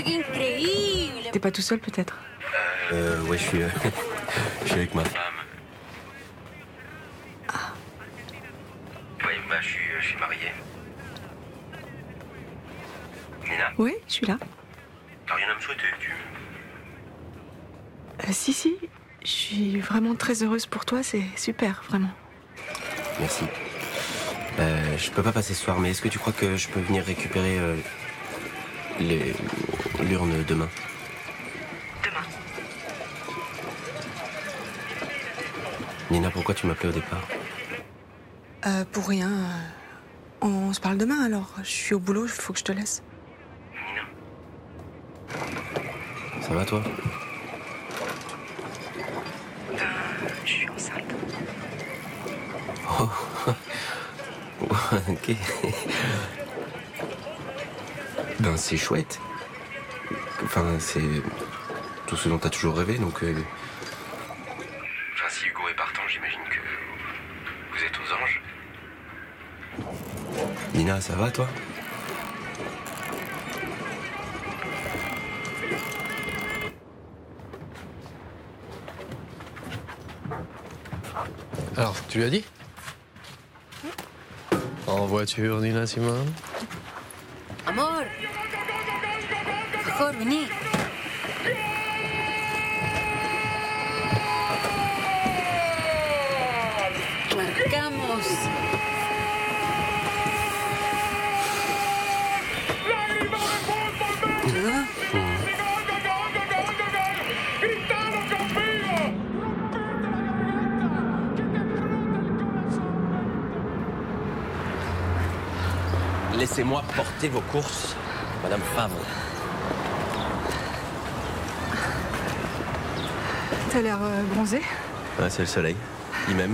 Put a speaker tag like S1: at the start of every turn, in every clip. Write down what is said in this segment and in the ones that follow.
S1: T'es pas tout seul peut-être?
S2: Ouais, je suis avec ma femme.
S1: Ah.
S2: Ouais, bah, je suis marié. Nina,
S1: Oui, je suis là.
S2: t'as rien à me souhaiter, tu...
S1: Si, je suis vraiment très heureuse pour toi, c'est super, vraiment.
S2: Merci. Je peux pas passer ce soir, mais est-ce que tu crois que je peux venir récupérer l'urne demain?
S1: Demain.
S2: Nina, pourquoi tu m'appelais au départ?
S1: Pour rien. On se parle demain alors. Je suis au boulot, il faut que je te laisse.
S2: Nina. Ça va, toi?
S1: Je suis enceinte.
S2: Oh. Ok. Ben, c'est chouette. Enfin, c'est tout ce dont t'as toujours rêvé, donc... Enfin, si Hugo est partant, j'imagine que vous êtes aux anges. Nina, ça va, toi?
S3: Alors, tu lui as dit? En voiture, Nina Simone?
S4: Amor. Mejor, vení. Marcamos.
S2: Laissez-moi porter vos courses, Madame Favre.
S1: T'as l'air bronzé.
S2: Ouais, c'est le soleil. Il m'aime.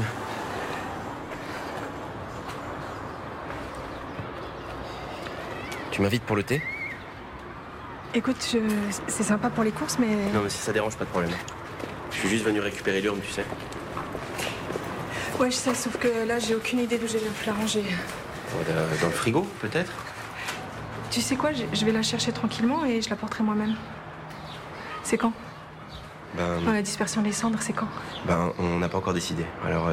S2: Tu m'invites pour le thé?
S1: Écoute, c'est sympa pour les courses, mais...
S2: Non, mais si ça dérange, pas de problème. Je suis juste venu récupérer l'urne, tu sais.
S1: Ouais, je sais, sauf que là, j'ai aucune idée d'où j'ai pu la ranger.
S2: Dans le frigo, peut-être?
S1: Tu sais quoi, je vais la chercher tranquillement et je la porterai moi-même. C'est quand? Dans la dispersion des cendres, c'est quand?
S2: On n'a pas encore décidé. Alors,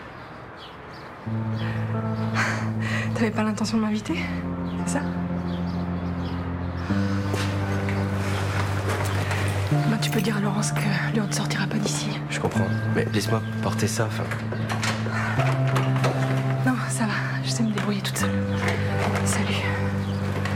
S1: T'avais pas l'intention de m'inviter? C'est ça? Tu peux dire à Laurence que l'heure ne sortira pas d'ici.
S2: je comprends. Mais laisse-moi porter ça, enfin...